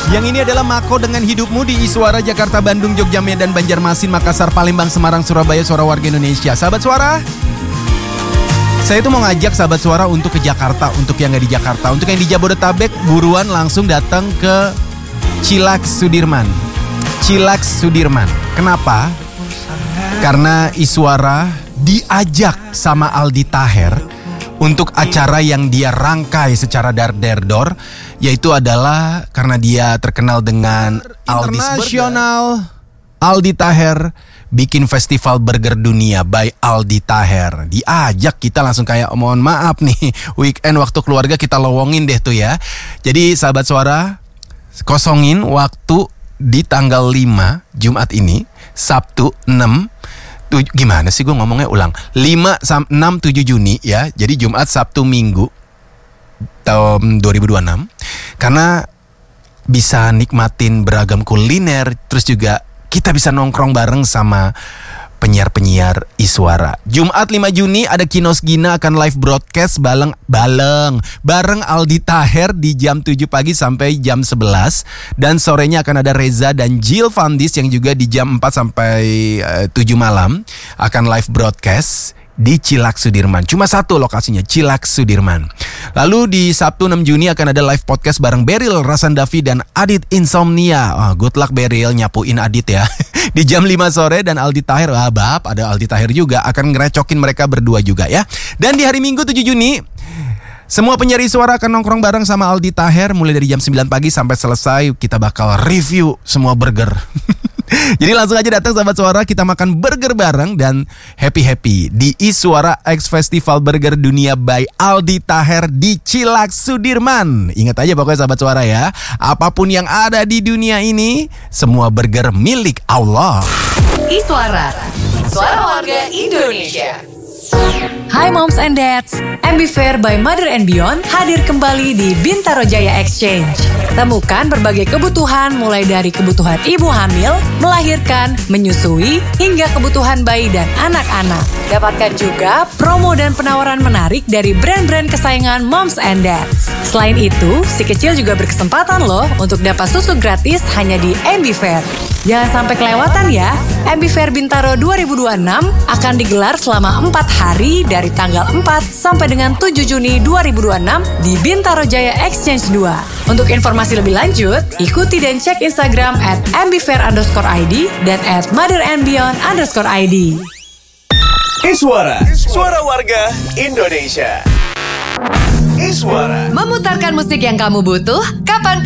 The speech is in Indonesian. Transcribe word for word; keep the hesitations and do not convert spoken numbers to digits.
Yang ini adalah Mako dengan Hidupmu di Iswara Jakarta, Bandung, Jogja, Medan, Banjarmasin, Makassar, Palembang, Semarang, Surabaya, Suara Warga Indonesia. Sahabat Suara, saya tuh mau ngajak sahabat Suara untuk ke Jakarta. Untuk yang gak di Jakarta, untuk yang di Jabodetabek, buruan langsung datang ke Cilax Sudirman. Cilax Sudirman. Kenapa? Karena Iswara diajak sama Aldi Taher untuk acara yang dia rangkai secara dar-der-dor, yaitu adalah karena dia terkenal dengan Aldi's International. Aldi Taher bikin festival burger dunia by Aldi Taher. Diajak kita langsung kayak mohon maaf nih, weekend waktu keluarga kita lowongin deh tuh ya. Jadi sahabat Suara, kosongin waktu di tanggal lima Jumat ini, Sabtu enam Tuj- gimana sih gue ngomongnya ulang lima, enam, tujuh Juni ya. Jadi Jumat, Sabtu, Minggu tahun dua ribu dua puluh enam. Karena bisa nikmatin beragam kuliner, terus juga kita bisa nongkrong bareng sama penyiar-penyiar Iswara. Jumat lima Juni ada Kinos Gina akan live broadcast baleng baleng bareng Aldi Taher di jam tujuh pagi sampai jam sebelas, dan sorenya akan ada Reza dan Jill Fandis yang juga di jam empat sampai uh, tujuh malam akan live broadcast di Cilax Sudirman. Cuma satu lokasinya, Cilax Sudirman. Lalu di Sabtu enam Juni akan ada live podcast bareng Beril Rasandavi dan Adit Insomnia. Oh, good luck Beril, nyapuin Adit ya. Di jam lima sore, dan Aldi Taher, wah bab, ada Aldi Taher juga akan ngerecokin mereka berdua juga ya. Dan di hari Minggu tujuh Juni, semua penyiar Iswara akan nongkrong bareng sama Aldi Taher mulai dari jam sembilan pagi sampai selesai. Kita bakal review semua burger. Jadi langsung aja datang sahabat Suara, kita makan burger bareng dan happy-happy di Iswara X Festival Burger Dunia by Aldi Taher di Cilax Sudirman. Ingat aja pokoknya sahabat Suara ya, apapun yang ada di dunia ini, semua burger milik Allah. Iswara, Suara Warga Indonesia. Hai Moms and Dads, Ambifair by Mother and Beyond hadir kembali di Bintaro Jaya Exchange. Temukan berbagai kebutuhan mulai dari kebutuhan ibu hamil, melahirkan, menyusui, hingga kebutuhan bayi dan anak-anak. Dapatkan juga promo dan penawaran menarik dari brand-brand kesayangan Moms and Dads. Selain itu, si kecil juga berkesempatan loh untuk dapat susu gratis hanya di Ambifair. Jangan sampai kelewatan ya, Ambifair Bintaro dua ribu dua puluh enam akan digelar selama empat hari dari tanggal empat sampai dengan tujuh Juni dua ribu dua puluh enam di Bintaro Jaya Exchange dua. Untuk informasi lebih lanjut, ikuti dan cek Instagram at ambifair underscore id dan at motherandbeyond underscore id. Iswara, Suara Warga Indonesia. Iswara, Memutarkan musik yang kamu butuh, kapanpun